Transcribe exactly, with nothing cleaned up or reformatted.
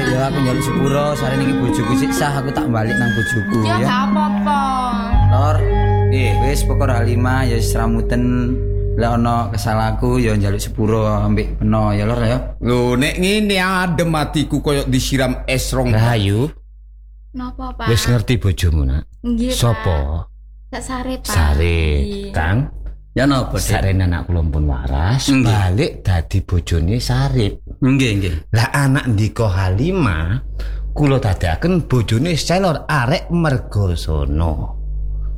ya aku njaluk sepuro, sare niki bojoku sik sah aku tak balik nang bojoku ya. Ya gak apa-apa. Lor, nggih wis pokok Halimah ya wis ramuten. Lah ono kesalahanku ya njaluk sepuro ambek peno ya Lor ya. Lho nek ngene adem atiku koyo disiram es rong. Rahayu. Napa, Pak? Wis ngerti bojomu, Nak? Nggih, Pak. Sopo? Sak Sare, Pak. Sare, Kang. Ya napa, Dik? Sarene anak kula pun waras, Nggih. balik dadi bojone Sarip. Nggih, nggih. Lah anak ndika Halimah kula dadiaken bojone Selor arek Mergosono.